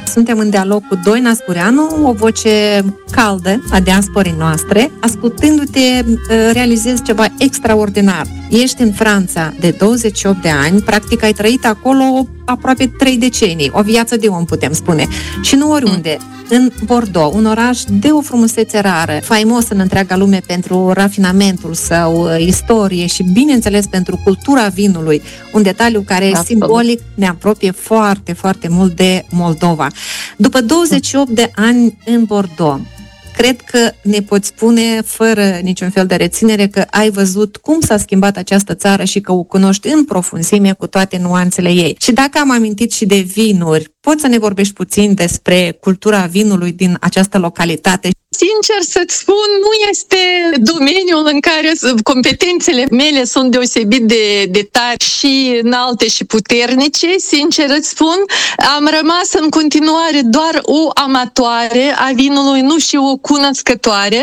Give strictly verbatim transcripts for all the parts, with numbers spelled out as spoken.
Suntem în dialog cu Doina Spureanu, o voce caldă a diasporii noastre. Ascultându-te, realizezi ceva extraordinar. Ești în Franța de douăzeci și opt de ani, practic ai trăit acolo aproape trei decenii, o viață de om, putem spune. Și nu oriunde, în Bordeaux, un oraș de o frumusețe rară, faimos în întreaga lume pentru rafinamentul său, istorie și, bineînțeles, pentru cultura vinului, un detaliu care Absolut. simbolic ne apropie foarte, foarte mult de Moldova. După douăzeci și opt de ani în Bordeaux, cred că ne poți spune, fără niciun fel de reținere, că ai văzut cum s-a schimbat această țară și că o cunoști în profunzime cu toate nuanțele ei. Și dacă am amintit și de vinuri, poți să ne vorbești puțin despre cultura vinului din această localitate? Sincer să-ți spun, nu este domeniul în care competențele mele sunt deosebit de, de tari și înalte și puternice. Sincer îți spun, am rămas în continuare doar o amatoare a vinului, nu și o cunoscătoare.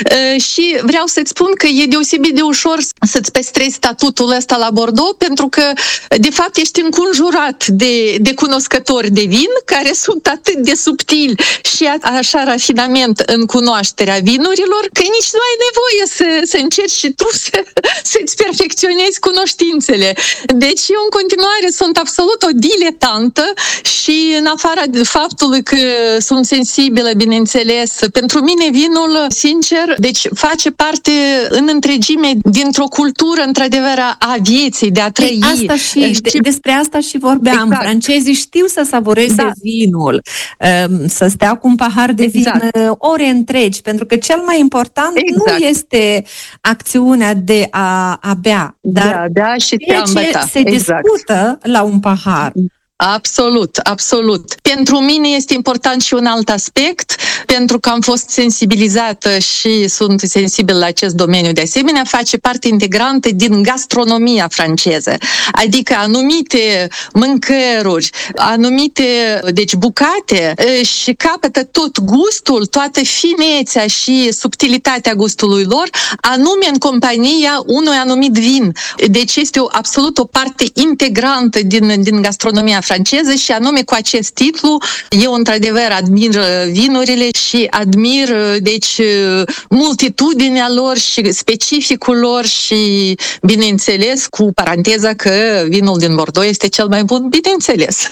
Și vreau să-ți spun că e deosebit de ușor să-ți păstrezi statutul ăsta la Bordeaux, pentru că, de fapt, ești înconjurat de, de cunoscători de vin care sunt atât de subtili și așa rafinament în cunoașterea vinurilor, că nici nu ai nevoie să, să încerci și tu să, să-ți perfecționezi cunoștințele. Deci eu în continuare sunt absolut o diletantă și în afara faptului că sunt sensibilă, bineînțeles, pentru mine vinul, sincer, deci face parte în întregime dintr-o cultură, într-adevăr, a vieții, de a trăi. Ei, asta și, de, despre asta și vorbeam. Exact. Francezii știu să savureze da. vinul, să stea cu un pahar de exact. vin ore întregi, pentru că cel mai important exact. nu este acțiunea de a, a bea, dar da, da, și ceea ce se exact. discută la un pahar. Absolut, absolut. Pentru mine este important și un alt aspect, pentru că am fost sensibilizată și sunt sensibil la acest domeniu de asemenea, face parte integrantă din gastronomia franceză. Adică anumite mâncăruri, anumite, deci bucate și capătă tot gustul, toată finețea și subtilitatea gustului lor, anume în compania unui anumit vin. Deci este o, absolut o parte integrantă din, din gastronomia franceză și anume cu acest titlu eu într-adevăr admir vinurile și admir deci multitudinea lor și specificul lor și bineînțeles cu paranteza că vinul din Bordeaux este cel mai bun, bineînțeles.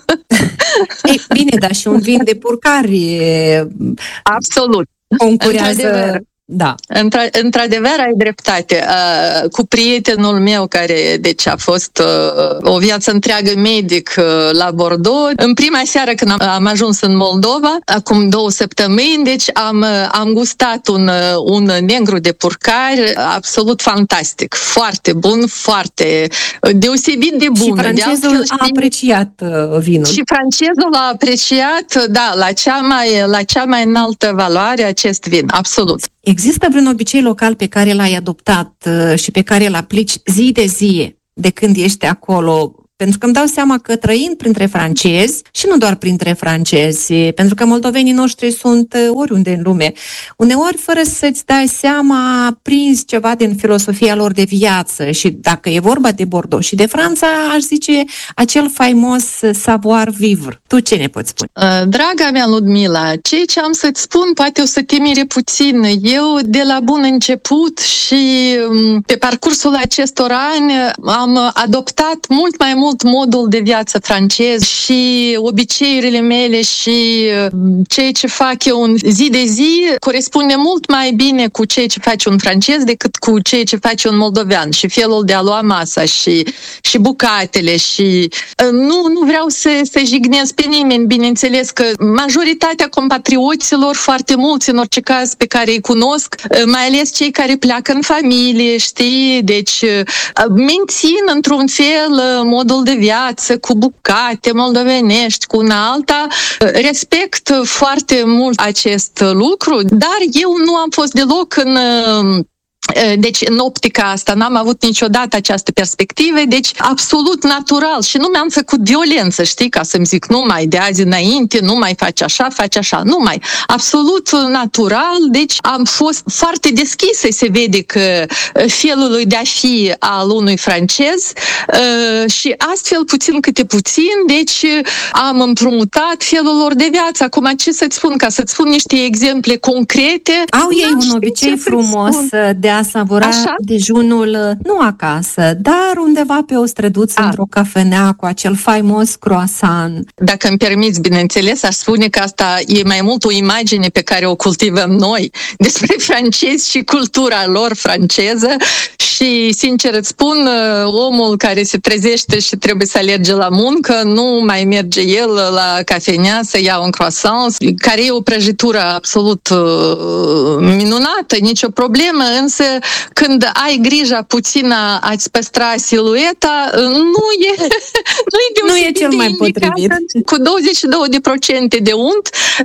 Ei, bine, dar și un vin de purcari absolut concurează. Da. Într- într-adevăr, ai dreptate. Uh, cu prietenul meu, care deci a fost uh, o viață întreagă medic uh, la Bordeaux, în prima seară când am, am ajuns în Moldova, acum două săptămâni, deci am, am gustat un, un negru de purcari absolut fantastic. Foarte bun, foarte deosebit de bun. Și francezul de a apreciat vinul. Și francezul a apreciat, da, la cea mai, la cea mai înaltă valoare acest vin. Absolut. Există vreun obicei local pe care l-ai adoptat și pe care îl aplici zi de zi de când ești acolo? Pentru că îmi dau seama că trăind printre francezi, și nu doar printre francezi, pentru că moldovenii noștri sunt oriunde în lume, uneori fără să-ți dai seama, prinzi ceva din filosofia lor de viață și dacă e vorba de Bordeaux și de Franța, aș zice acel faimos savoir-vivre. Tu ce ne poți spune? Draga mea Ludmila, ceea ce am să-ți spun poate o să te mire puțin. Eu de la bun început și pe parcursul acestor ani am adoptat mult mai mult modul de viață francez și obiceiurile mele și ceea ce fac eu în zi de zi corespunde mult mai bine cu ceea ce face un francez decât cu ceea ce face un moldovean și felul de a lua masa și, și bucatele și nu, nu vreau să, să jignesc pe nimeni, bineînțeles că majoritatea compatrioților, foarte mulți în orice caz pe care îi cunosc, mai ales cei care pleacă în familie, știi, deci mențin într-un fel modul de viață, cu bucate moldovenești, cu una alta. Respect foarte mult acest lucru, dar eu nu am fost deloc în Deci, în optica asta, n-am avut niciodată această perspectivă, deci absolut natural și nu mi-am făcut violență, știi, ca să-mi zic, nu mai de azi înainte, nu mai faci așa, faci așa, nu mai. Absolut natural, deci am fost foarte deschisă, se vede că felul de a fi al unui francez și astfel, puțin câte puțin, deci am împrumutat felul lor de viață. Acum, ce să-ți spun, ca să-ți spun niște exemple concrete. Au ei un obicei frumos de a savura așa? Dejunul, nu acasă, dar undeva pe o străduță, a. într-o cafenea cu acel faimos croissant. Dacă îmi permiți, bineînțeles, aș spune că asta e mai mult o imagine pe care o cultivăm noi despre francezi și cultura lor franceză și, sincer îți spun, omul care se trezește și trebuie să alerge la muncă, nu mai merge el la cafenea să ia un croissant, care e o prăjitură absolut minunată, nicio problemă, însă când ai grija puțină a-ți păstra silueta, nu e, nu e, nu e cel mai potrivit. Cu douăzeci și două la sută de unt,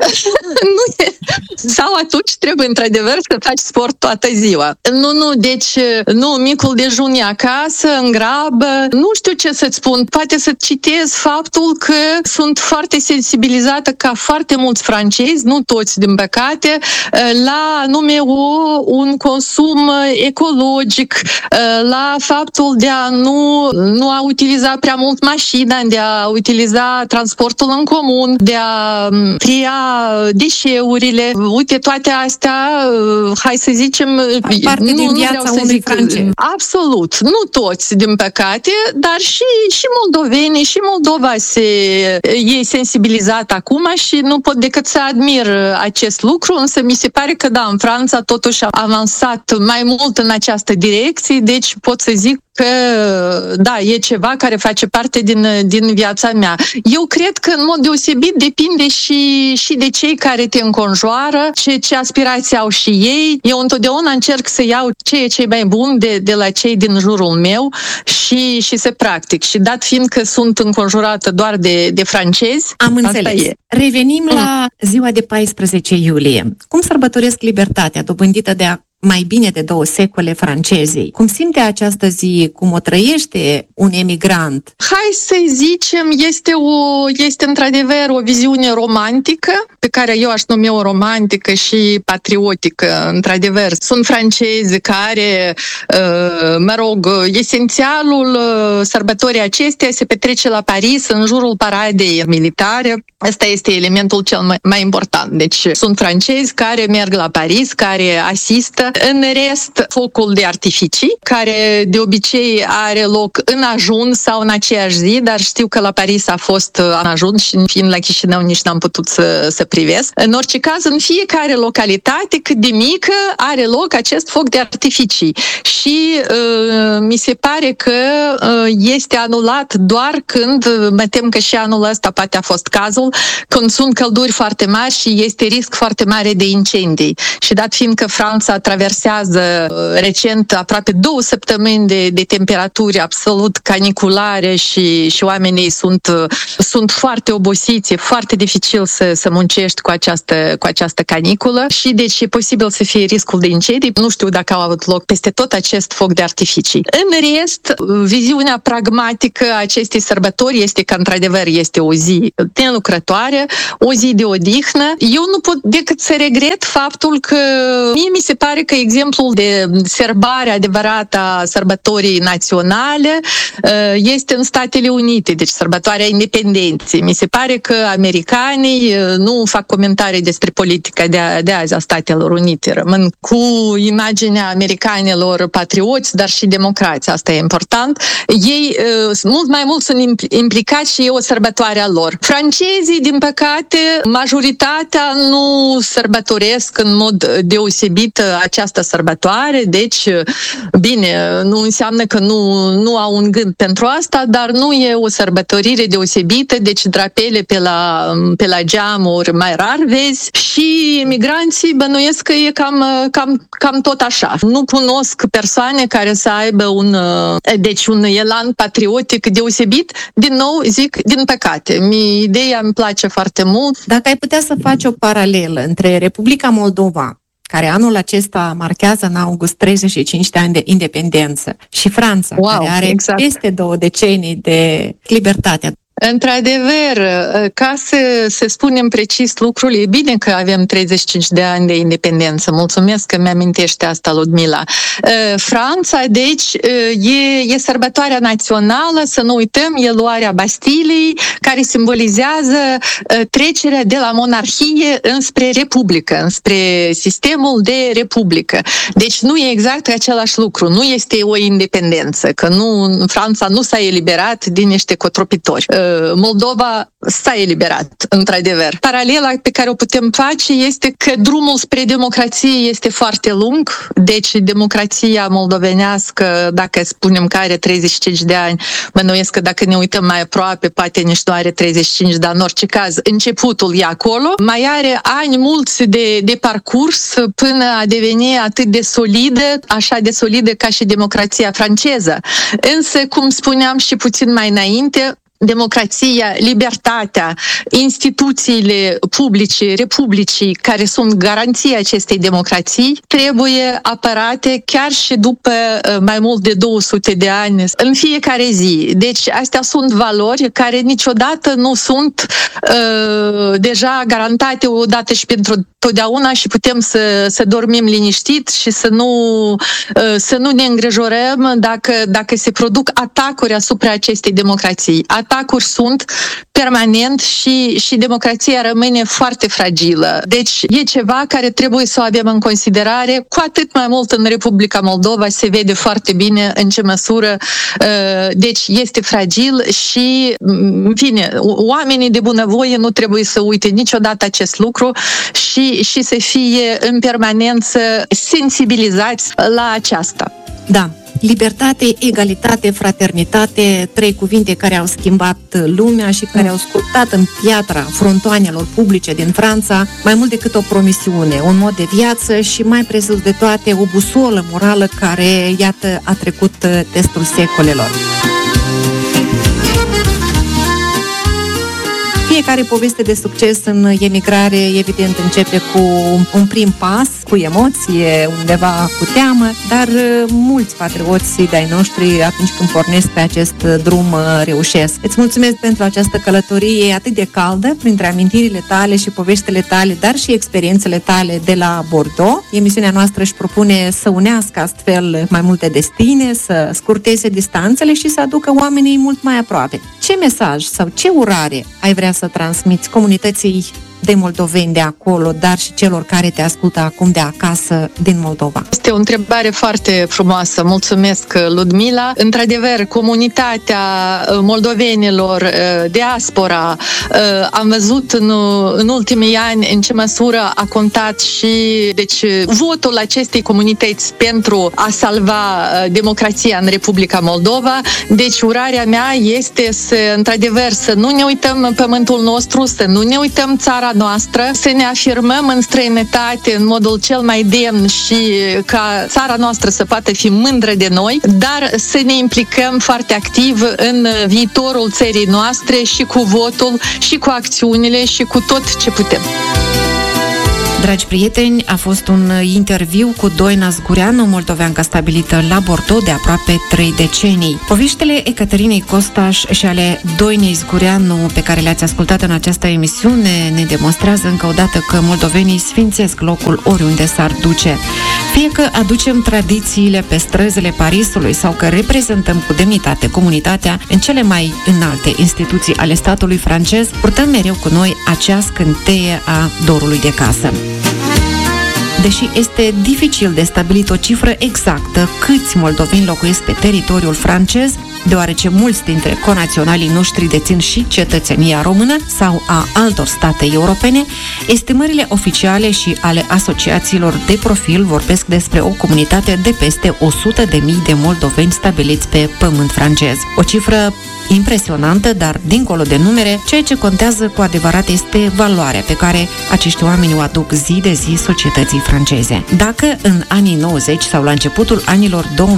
nu e. Sau atunci trebuie într-adevăr să faci sport toată ziua. Nu, nu, deci, nu, micul dejun e acasă, în grabă, nu știu ce să-ți spun, poate să citez faptul că sunt foarte sensibilizată ca foarte mulți francezi, nu toți din păcate, la anume o, un consum ecologic, la faptul de a nu, nu a utiliza prea mult mașina, de a utiliza transportul în comun, de a tria deșeurile. Uite, toate astea, hai să zicem, parte nu, din nu viața vreau să unui zic, francez. Absolut, nu toți, din păcate, dar și, și moldovenii, și Moldova se, e sensibilizat acum și nu pot decât să admir acest lucru, însă mi se pare că, da, în Franța totuși a avansat mai mult în această direcție, deci pot să zic că, da, e ceva care face parte din, din viața mea. Eu cred că, în mod deosebit, depinde și, și de cei care te înconjoară, ce, ce aspirații au și ei. Eu întotdeauna încerc să iau ce e cei mai bun de, de la cei din jurul meu și, și să practic. Și dat fiind că sunt înconjurată doar de, de francezi, am înțeles. E. Revenim mm. la ziua de paisprezece iulie. Cum sărbătoresc libertatea dobândită de a mai bine de două secole francezii? Cum simte această zi? Cum o trăiește un emigrant? Hai să zicem, este, o, este într-adevăr o viziune romantică, pe care eu aș numi o romantică și patriotică. Într-adevăr, sunt francezi care, mă rog, esențialul sărbătorii acesteia se petrece la Paris, în jurul paradei militare. Asta este elementul cel mai, mai important. Deci sunt francezi care merg la Paris, care asistă. În rest, focul de artificii, care de obicei are loc în ajun sau în aceeași zi, dar știu că la Paris a fost în ajun și fiind la Chișinău nici n-am putut să, să privesc. În orice caz, în fiecare localitate, cât de mică, are loc acest foc de artificii. Și uh, mi se pare că uh, este anulat doar când, mă tem că și anul ăsta poate a fost cazul, când sunt călduri foarte mari și este risc foarte mare de incendii. Și dat fiind că Franța traversează recent aproape două săptămâni de, de temperaturi absolut caniculare și, și oamenii sunt, sunt foarte obosiți, e foarte dificil să, să muncești cu această, cu această caniculă și deci e posibil să fie riscul de incendii. Nu știu dacă au avut loc peste tot acest foc de artificii. În rest, viziunea pragmatică a acestei sărbători este că într-adevăr este o zi nelucrătoare, o zi de odihnă. Eu nu pot decât să regret faptul că mie mi se pare că exemplul de sărbare adevărată a sărbătorii naționale este în Statele Unite, deci sărbătoarea independenței. Mi se pare că americanii nu fac comentarii despre politica de, a, de azi a Statelor Unite. Rămân cu imaginea americanilor patrioți, dar și democrați. Asta e important. Ei mult mai mult sunt implicați și e o sărbătoare a lor. Francezii, din păcate, majoritatea nu sărbătoresc în mod deosebit această sărbătoare, deci, bine, nu înseamnă că nu, nu au un gând pentru asta, dar nu e o sărbătorire deosebită, deci drapele pe la, pe la geamuri mai rar vezi și emigranții bănuiesc că e cam, cam, cam tot așa. Nu cunosc persoane care să aibă un, deci un elan patriotic deosebit, din nou zic, din păcate. Mi, ideea îmi place foarte mult. Dacă ai putea să faci o paralelă între Republica Moldova care anul acesta marchează în august treizeci și cinci de ani de independență, și Franța, wow, care are exact. peste două decenii de libertate. Într-adevăr, ca să, să spunem precis lucrul, e bine că avem treizeci și cinci de ani de independență. Mulțumesc că mi-amintește asta, Ludmila. Franța, deci, e, e sărbătoarea națională, să nu uităm, e luarea Bastilei, care simbolizează trecerea de la monarhie înspre republică, înspre sistemul de republică. Deci nu e exact același lucru, nu este o independență, că nu, Franța nu s-a eliberat din niște cotropitori. Moldova s-a eliberat, într-adevăr. Paralela pe care o putem face este că drumul spre democrație este foarte lung, deci democrația moldovenească, dacă spunem că are treizeci și cinci de ani, mă îndoiesc că dacă ne uităm mai aproape, poate nici nu are treizeci și cinci, dar în orice caz, începutul e acolo. Mai are ani mulți de, de parcurs până a deveni atât de solidă, așa de solidă ca și democrația franceză. Însă, cum spuneam și puțin mai înainte, democrația, libertatea, instituțiile publice, republicii, care sunt garanția acestei democrații, trebuie apărate chiar și după mai mult de două sute de ani, în fiecare zi. Deci astea sunt valori care niciodată nu sunt uh, deja garantate odată și pentru totdeauna și putem să, să dormim liniștit și să nu, uh, să nu ne îngrijorăm dacă, dacă se produc atacuri asupra acestei democrații. Atacuri sunt permanent și, și democrația rămâne foarte fragilă. Deci e ceva care trebuie să o avem în considerare, cu atât mai mult în Republica Moldova se vede foarte bine în ce măsură uh, deci este fragil și, în fine, oamenii de bunăvoie nu trebuie să uite niciodată acest lucru și, și să fie în permanență sensibilizați la aceasta. Da. Libertate, egalitate, fraternitate, trei cuvinte care au schimbat lumea și care au sculptat în piatra frontoanelor publice din Franța mai mult decât o promisiune, un mod de viață și, mai presus de toate, o busolă morală care, iată, a trecut testul secolelor. Fiecare poveste de succes în emigrare, evident, începe cu un prim pas, cu emoție, undeva cu teamă, dar mulți patrioți de-ai noștri, atunci când pornesc pe acest drum, reușesc. Îți mulțumesc pentru această călătorie atât de caldă, printre amintirile tale și poveștile tale, dar și experiențele tale de la Bordeaux. Emisiunea noastră își propune să unească astfel mai multe destine, să scurteze distanțele și să aducă oamenii mult mai aproape. Ce mesaj sau ce urare ai vrea să transmiți comunității de moldoveni de acolo, dar și celor care te ascultă acum de acasă din Moldova? Este o întrebare foarte frumoasă. Mulțumesc, Ludmila. Într-adevăr, comunitatea moldovenilor, diaspora, am văzut în, în ultimii ani în ce măsură a contat și deci votul acestei comunități pentru a salva democrația în Republica Moldova. Deci urarea mea este să, într-adevăr, să nu ne uităm pământul nostru, să nu ne uităm țara noastră, să ne afirmăm în străinătate în modul cel mai demn și ca țara noastră să poată fi mândră de noi, dar să ne implicăm foarte activ în viitorul țării noastre și cu votul, și cu acțiunile, și cu tot ce putem. Dragi prieteni, a fost un interviu cu Doina Zgureanu, moldoveancă stabilită la Bordeaux de aproape trei decenii. Poveștile Ecaterinei Costaș și ale Doinei Zgureanu, pe care le-ați ascultat în această emisiune, ne demonstrează încă o dată că moldovenii sfințesc locul oriunde s-ar duce. Fie că aducem tradițiile pe străzile Parisului sau că reprezentăm cu demnitate comunitatea în cele mai înalte instituții ale statului francez, purtăm mereu cu noi acea scânteie a dorului de casă. Deși este dificil de stabilit o cifră exactă câți moldoveni locuiesc pe teritoriul francez, deoarece mulți dintre conaționalii noștri dețin și cetățenia română sau a altor state europene, estimările oficiale și ale asociațiilor de profil vorbesc despre o comunitate de peste o sută de mii de moldoveni stabiliți pe pământ francez. O cifră impresionantă, dar dincolo de numere, ceea ce contează cu adevărat este valoarea pe care acești oameni o aduc zi de zi societății franceze. Dacă în anii nouăzeci sau la începutul anilor două mii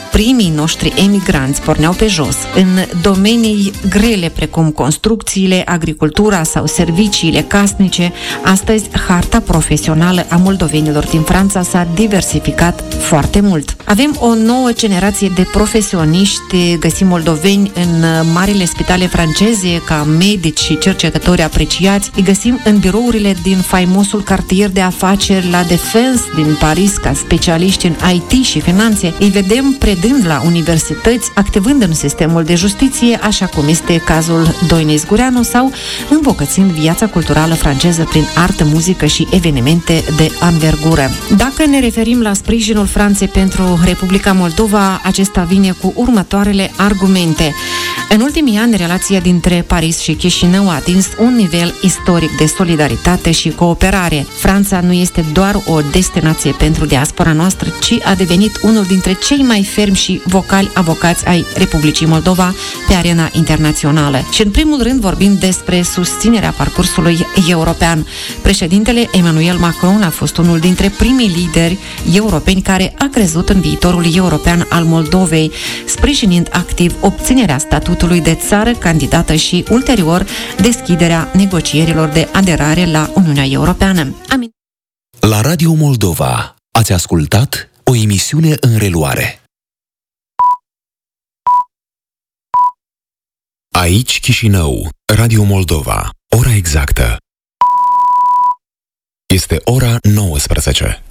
primii noștri emigranți porneau pe jos, în domenii grele precum construcțiile, agricultura sau serviciile casnice, astăzi harta profesională a moldovenilor din Franța s-a diversificat foarte mult. Avem o nouă generație de profesioniști, găsim moldoveni în marile spitale franceze ca medici și cercetători apreciați, îi găsim în birourile din faimosul cartier de afaceri la Defense din Paris ca specialiști în I T și finanțe, îi vedem predând la universități, activând în sistemul de justiție, așa cum este cazul Doinei Zgureanu, sau îmbogățind viața culturală franceză prin artă, muzică și evenimente de anvergură. Dacă ne referim la sprijinul Franței pentru Republica Moldova, acesta vine cu următoarele argumente. În ultimii ani, relația dintre Paris și Chișinău a atins un nivel istoric de solidaritate și cooperare. Franța nu este doar o destinație pentru diaspora noastră, ci a devenit unul dintre cei mai fermi și vocali avocați ai Republicii Moldova pe arena internațională. Și în primul rând vorbim despre susținerea parcursului european. Președintele Emmanuel Macron a fost unul dintre primii lideri europeni care a crezut în viitorul european al Moldovei, sprijinind activ obținerea statutului de țară candidată și ulterior deschiderea negocierilor de aderare la Uniunea Europeană. Amin. La Radio Moldova ați ascultat o emisiune în reluare. Aici Chișinău, Radio Moldova, ora exactă. Este ora nouăsprezece.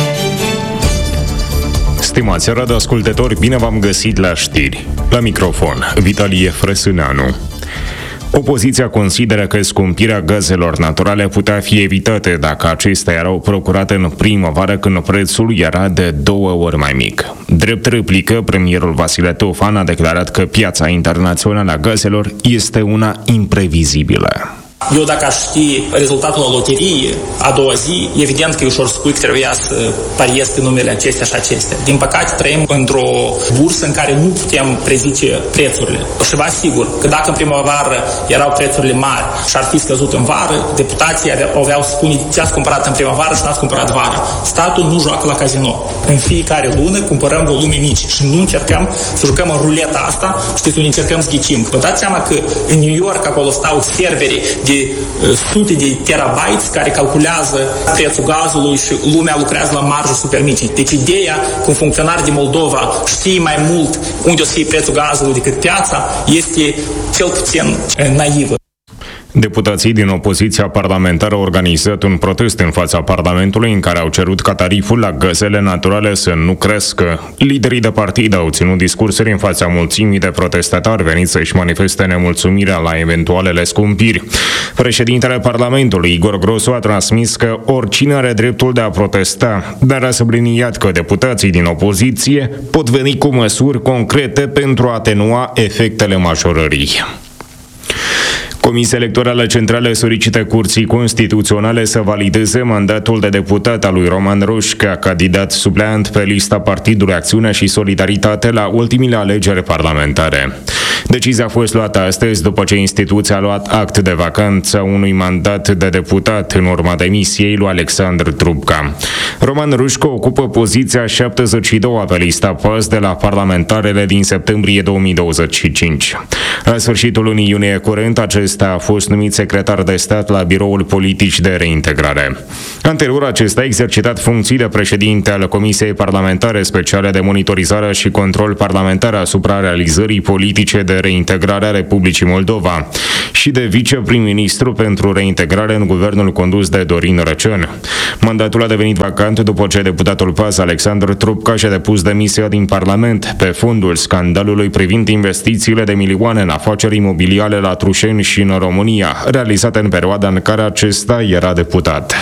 Stimați radioascultători, bine v-am găsit la știri. La microfon, Vitalie Frăsâneanu. Opoziția consideră că scumpirea gazelor naturale putea fi evitată dacă acestea erau procurate în primăvară, când prețul era de două ori mai mic. Drept replică, premierul Vasile Teofan a declarat că piața internațională a gazelor este una imprevizibilă. Eu dacă aș ști rezultatul la loterie a doua zi, evident că e ușor spui că trebuia să pariez pe numele acestea și acestea. Din păcate trăim într-o bursă în care nu putem prezice prețurile. Și vă asigur că dacă în primăvară erau prețurile mari și ar fi scăzut în vară, deputații aveau să spune ce ați cumpărat în primăvară și n-ați cumpărat vară. Statul nu joacă la casino. În fiecare lună cumpărăm volume mici și nu încercăm să jucăm în ruleta asta, știți, nu încercăm să ghicim. Vă dați seama că în New York acolo stau serveri de sute de terabytes care calculează prețul gazului și lumea lucrează la marjă super mici. Deci ideea că un funcționar din Moldova știe mai mult unde o să fie prețul gazului decât piața este cel puțin naivă. Deputații din opoziția parlamentară au organizat un protest în fața Parlamentului în care au cerut ca tariful la gazele naturale să nu crească. Liderii de partid au ținut discursuri în fața mulțimii de protestatari veniți să-și manifeste nemulțumirea la eventualele scumpiri. Președintele Parlamentului, Igor Grosu, a transmis că oricine are dreptul de a protesta, dar a subliniat că deputații din opoziție pot veni cu măsuri concrete pentru a atenua efectele majorării. Comisia Electorală Centrală solicită Curții Constituționale să valideze mandatul de deputat al lui Roman Rușca, candidat supleant pe lista Partidului Acțiune și Solidaritate la ultimile alegeri parlamentare. Decizia a fost luată astăzi după ce instituția a luat act de vacanță unui mandat de deputat în urma demisiei lui Alexandru Trubca. Roman Rușca ocupă poziția șaptezeci și doi pe lista P A S de la parlamentarele din septembrie două mii douăzeci și cinci. La sfârșitul lunii iunie curent, acesta a fost numit secretar de stat la Biroul Politic de Reintegrare. Anterior, acesta a exercitat funcții de președinte al Comisiei Parlamentare Speciale de Monitorizare și Control Parlamentar asupra realizării politice de reintegrare a Republicii Moldova și de viceprim-ministru pentru reintegrare în guvernul condus de Dorin Răcean. Mandatul a devenit vacant după ce deputatul P A S Alexandru Trubca și-a depus demisia din Parlament pe fondul scandalului privind investițiile de milioane în afaceri imobiliare la Trușeni și în România, realizate în perioada în care acesta era deputat.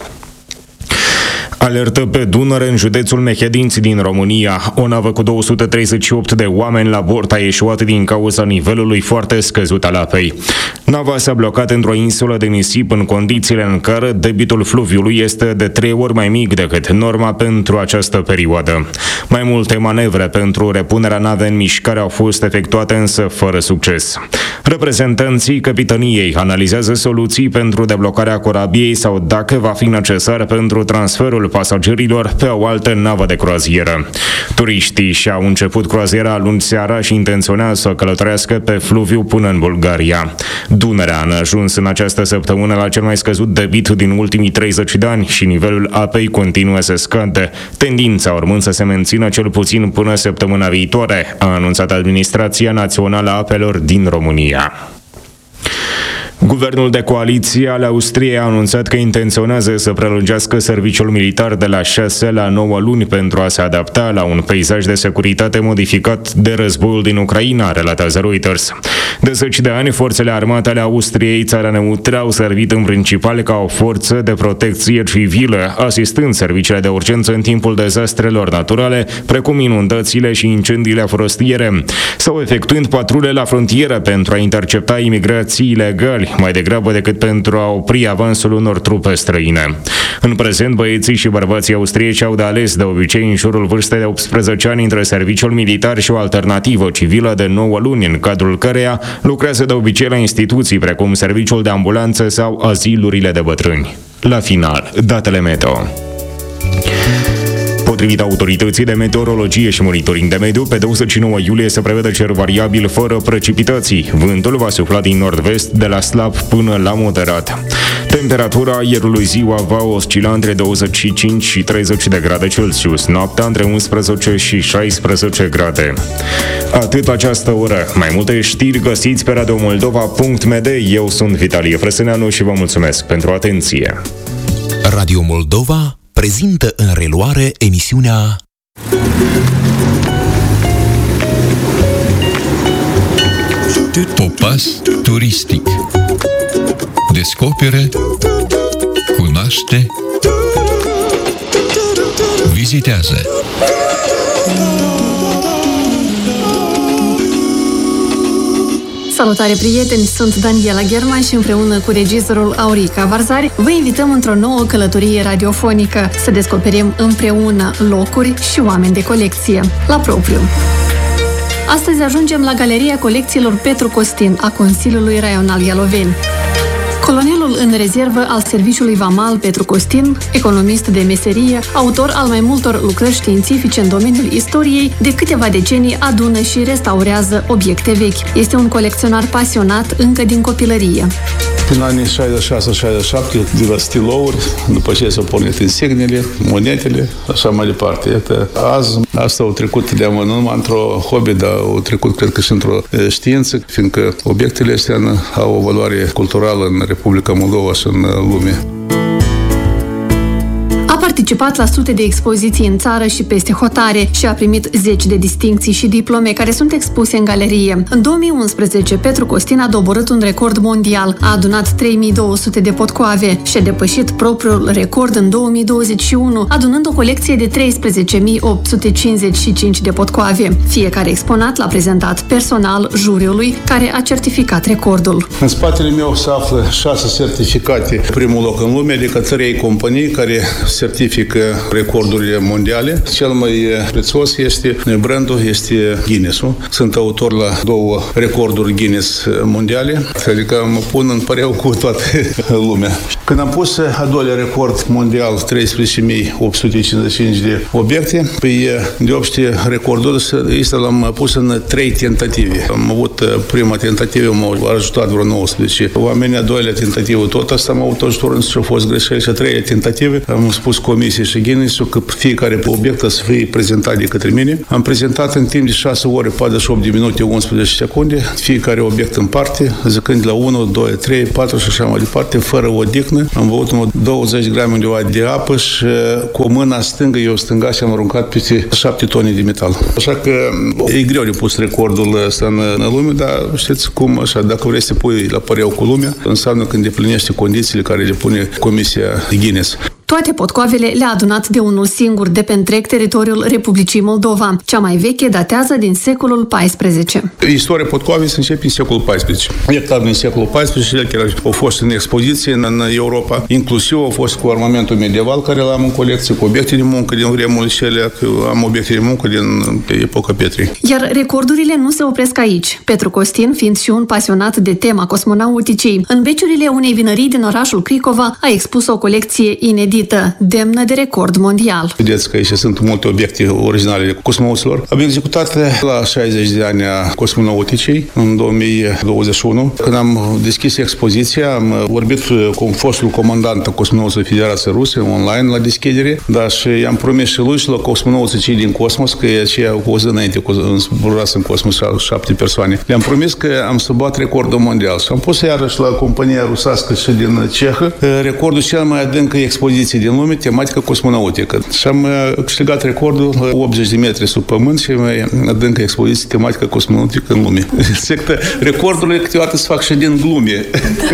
Alertă pe Dunăre în județul Mehedinți din România. O navă cu două sute treizeci și opt de oameni la bord a ieșuat din cauza nivelului foarte scăzut al apei. Nava s-a blocat într-o insulă de nisip în condițiile în care debitul fluviului este de trei ori mai mic decât norma pentru această perioadă. Mai multe manevre pentru repunerea navei în mișcare au fost efectuate, însă fără succes. Reprezentanții capitaniei analizează soluții pentru deblocarea corabiei sau dacă va fi necesar pentru transferul pasagerilor pe o altă navă de croazieră. Turiștii și-au început croaziera luni seara și intenționează să călătorească pe fluviu până în Bulgaria. Dunărea a ajuns în această săptămână la cel mai scăzut debit din ultimii treizeci de ani și nivelul apei continuă să scadă, tendința urmând să se mențină cel puțin până săptămâna viitoare, a anunțat Administrația Națională a Apelor din România. Guvernul de coaliție al Austriei a anunțat că intenționează să prelungească serviciul militar de la șase la nouă luni pentru a se adapta la un peisaj de securitate modificat de războiul din Ucraina, relatează Reuters. De zeci de ani, forțele armate ale Austriei, țara neutră, au servit în principal ca o forță de protecție civilă, asistând serviciile de urgență în timpul dezastrelor naturale, precum inundațiile și incendiile forestiere, sau efectuând patrule la frontieră pentru a intercepta imigrații ilegali, mai degrabă decât pentru a opri avansul unor trupe străine. În prezent, băieții și bărbații austrieci au de ales de obicei în jurul vârstei de optsprezece ani între serviciul militar și o alternativă civilă de nouă luni, în cadrul căreia lucrează de obicei la instituții precum serviciul de ambulanță sau azilurile de bătrâni. La final, datele meteo. Potrivit autorității de meteorologie și monitoring de mediu, pe douăzeci și nouă iulie se prevede cer variabil fără precipitații. Vântul va sufla din nord-vest de la slab până la moderat. Temperatura aerului ziua va oscila între douăzeci și cinci și treizeci de grade Celsius, noaptea între unsprezece și șaisprezece grade. Atât această oră. Mai multe știri găsiți pe radiomoldova punct m d. Eu sunt Vitalie Frăsâneanu și vă mulțumesc pentru atenție. Radio Moldova prezintă în reluare emisiunea Popas turistic. Descoperă, cunoaște, vizitează. Salutare, prieteni! Sunt Daniela German și împreună cu regizorul Aurica Varzari vă invităm într-o nouă călătorie radiofonică să descoperim împreună locuri și oameni de colecție, la propriu. Astăzi ajungem la Galeria Colecțiilor Petru Costin a Consiliului Raional Ialoveni. Colonelul în rezervă al Serviciului Vamal Petru Costin, economist de meserie, autor al mai multor lucrări științifice în domeniul istoriei, de câteva decenii adună și restaurează obiecte vechi. Este un colecționar pasionat încă din copilărie. În anii șaizeci și șase șaizeci și șapte, de la stilouri, după ce s-au pornit insignele, monetele, așa mai departe. Iată, azi, asta au trecut de amână numai într-o hobby, dar au trecut, cred că, și într-o știință, fiindcă obiectele astea au o valoare culturală în Republica Moldova și în lume. A participat la sute de expoziții în țară și peste hotare și a primit zeci de distincții și diplome care sunt expuse în galerie. În două mii unsprezece, Petru Costin a doborât un record mondial, a adunat trei mii două sute de potcoave și a depășit propriul record în două mii douăzeci și unu, adunând o colecție de treisprezece mii opt sute cincizeci și cinci de potcoave. Fiecare exponat l-a prezentat personal juriului, care a certificat recordul. În spatele meu se află șase certificate, primul loc în lume, adică trei companii care certifică recordurile mondiale. Cel mai prețios este brandul, este Guinness-ul. Sunt autor la două recorduri Guinness mondiale, adică mă pun în pareu cu toată lumea. Când am pus al doilea record mondial, treisprezece mii opt sute cincizeci și cinci de obiecte, pe de obște recordul ăsta l-am pus în trei tentative. Am avut prima tentativă, m-au ajutat vreo nouăsprezece oameni, a doilea tentativă tot asta m-a avut ajutor, însă și-au fost greșeli, și a treia tentativă am spus comisiei și Guinness-ul că fiecare obiect să fie prezentat de către mine. Am prezentat în timp de șase ore, patruzeci și opt de minute, unsprezece secunde, fiecare obiect în parte, zicând de la unu, doi, trei, patru și așa mai departe, fără odihnă. Am băut douăzeci grame de apă și cu mâna stângă, eu stânga și am aruncat peste șapte tone de metal. Așa că e greu de pus recordul ăsta în, în lume, dar știți cum, așa, dacă vrei să pui la păreu cu lumea, înseamnă că îndeplinește condițiile care le pune Comisia Guinness. Toate potcoavele le-a adunat de unul singur de pe întreg teritoriul Republicii Moldova. Cea mai veche datează din secolul paisprezece. Istoria potcoavei se începe în secolul paisprezece. Iar din secolul paisprezece, ele care au fost în expoziție în Europa, inclusiv au fost cu armamentul medieval care l-am în colecție, cu obiecte de muncă din vremurile cele, am obiecte de muncă din epoca Petrei. Iar recordurile nu se opresc aici. Petru Costin, fiind și un pasionat de tema cosmonauticii, în beciurile unei vinării din orașul Cricova a expus o colecție inedită, demnă de record mondial. Vedeți că aici sunt multe obiecte originale cosmonauților. Am executat la șaizeci de ani a cosmonauticii în două mii douăzeci și unu. Când am deschis expoziția, am vorbit cu fostul comandant al cosmonauților Federației Ruse online la deschidere, dar și i-am promis și lui și la cosmonauții cei din cosmos, că aceia cu o zi înainte zburase în cosmos șapte persoane. Le-am promis că am să bat recordul mondial și am pus iarăși la compania rusească și din Cehă recordul cel mai adânc expoziție din lume, tematică cosmonautică. Și am câștigat recordul la optzeci de metri sub pământ și mai adâncă expoziție tematică cosmonautică în lume. Sectă, recordurile câteodată se fac și din glume.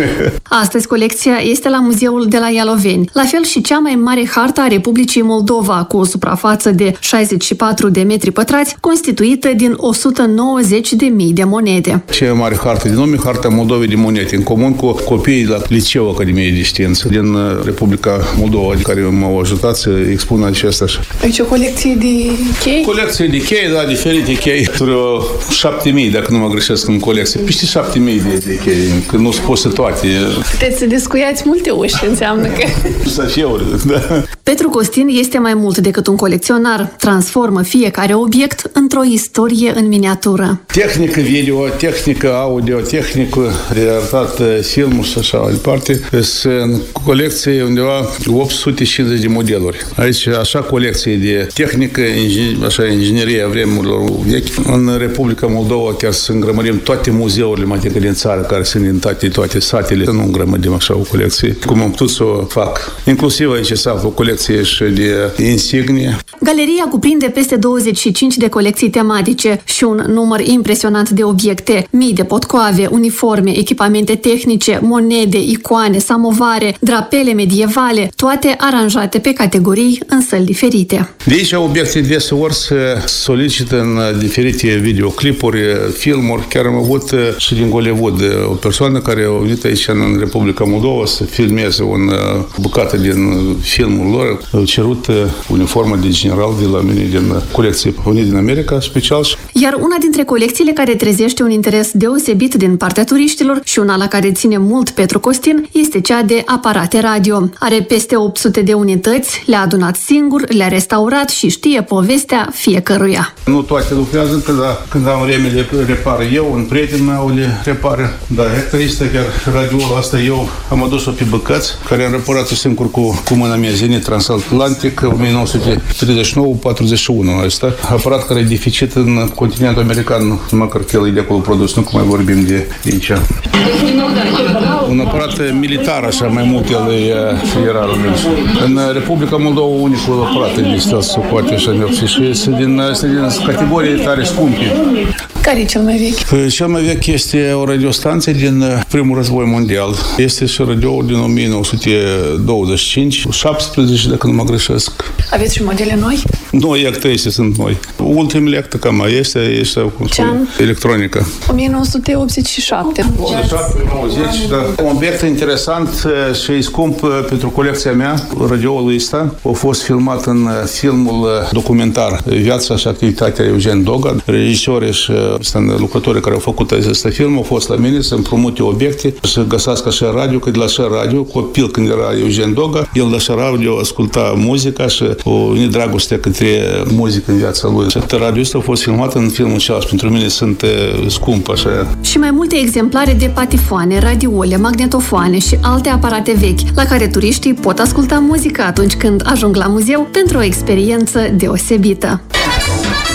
Astăzi colecția este la Muzeul de la Ialoveni, la fel și cea mai mare hartă a Republicii Moldova, cu o suprafață de șaizeci și patru de metri pătrați, constituită din o sută nouăzeci de mii de monede. Cea mai mare hartă din lume, harta Moldovei de monede, în comun cu copiii la Liceu Academiei de Știință din Republica Moldova, care m-au ajutat să expun acesta. Aici o colecție de chei? Colecție de chei, da, diferite chei. Vreo șapte mii, dacă nu mă greșesc, în colecție. Peste șapte mii de, de chei, că nu sunt puse toate. Puteți să descuiați multe uși, înseamnă că... Safiuri, da. Petru Costin este mai mult decât un colecționar. Transformă fiecare obiect într-o istorie în miniatură. Tehnică video, tehnică audio, tehnică realitate, filmul și așa mai departe. Sunt în colecție undeva opt sute cincizeci de modeluri. Aici așa colecție de tehnică, așa inginerie a vremurilor vechi. În Republica Moldova chiar să îngrămădim toate muzeurile mai din țară care sunt din toate, toate satele. Să nu îngrămădim așa o colecție. Cum am putut să o fac. Inclusiv aici s-a o colecție și de insignie. Galeria cuprinde peste douăzeci și cinci de colecții tematice și un număr impresionant de obiecte, mii de potcoave, uniforme, echipamente tehnice, monede, icoane, samovare, drapele medievale, toate aranjate pe categorii în săli diferite. De aici obiecte deseori se solicită în diferite videoclipuri, filmuri. Chiar am avut și din Hollywood o persoană care a venit aici în Republica Moldova să filmeze o bucată din filmul lor. Au cerut uniformă de general de la mine din colecție unii din America, special. Iar una dintre colecțiile care trezește un interes deosebit din partea turiștilor și una la care ține mult Petru Costin este cea de aparate radio. Are peste opt sute de unități, le-a adunat singur, le-a restaurat și știe povestea fiecăruia. Nu toate lucrează, că da, când am vreme le repar eu, un prieten meu le repară. Da, este chiar radioul asta, eu am adus-o pe bucăți, care am reparat-o singur cu, cu mâna mea, Zenit Transatlantic, o mie nouă sute treizeci și nouă patruzeci și unu. Asta aparat care e deficit în continentul american, măcar că el e de acolo produs, nu cum mai vorbim de aici. Un aparat militar, așa, mai mult el era român. În Republica Moldova, unicul aparat există, se poate așa mersi și este din, este din categorii tare scumpe. Care e cel mai vechi? Cel mai vechi este o radiostanție din primul război mondial. Este și radioul din o mie nouă sute douăzeci și cinci, șaptesprezece, dacă nu mă greșesc. Aveți și modele noi? Noi acte sunt noi. Ultimele acte cam mai este, este cum spun, electronică. o mie nouă sute optzeci și șapte. optzeci și șapte nouăzeci, da. Un obiect interesant și scump pentru colecția mea, radioul ăsta, a fost filmat în filmul documentar Viața și activitatea Eugen Doga. Regisorii și lucrătorii care au făcut acest film au fost la mine să împrumute obiecte, să găsească și radio, că de la și radio, copil când era Eugen Doga, el la și radio asculta muzica și o unit dragoste către muzică în viața lui. Și radio ăsta a fost filmat în filmul acela. Pentru mine sunt scump așa. Și mai multe exemplare de patifoane, radiole, magnetofoane și alte aparate vechi, la care turiștii pot asculta muzică atunci când ajung la muzeu pentru o experiență deosebită.